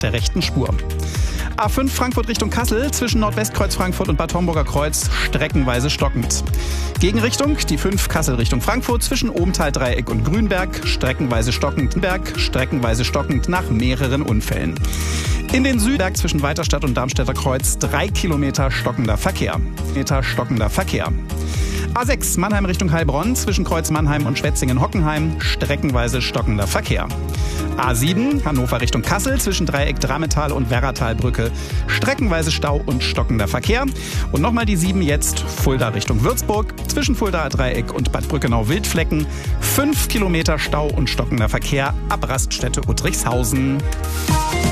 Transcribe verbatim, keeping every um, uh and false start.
der rechten Spur. A fünf Frankfurt Richtung Kassel zwischen Nordwestkreuz Frankfurt und Bad Homburger Kreuz streckenweise stockend. Gegenrichtung die fünf Kassel Richtung Frankfurt zwischen Obenthal-Dreieck und Grünberg streckenweise stockend. Berg streckenweise stockend nach mehreren Unfällen. In den Südberg zwischen Weiterstadt und Darmstädter Kreuz drei Kilometer stockender Verkehr. Meter stockender Verkehr. A sechs Mannheim Richtung Heilbronn zwischen Kreuz Mannheim und Schwetzingen-Hockenheim streckenweise stockender Verkehr. A sieben Hannover Richtung Kassel zwischen Dreieck Drametal und Werratalbrücke streckenweise Stau und stockender Verkehr. Und nochmal die sieben jetzt Fulda Richtung Würzburg zwischen Fuldaer Dreieck und Bad Brückenau-Wildflecken fünf Kilometer Stau und stockender Verkehr ab Raststätte Uttrichshausen.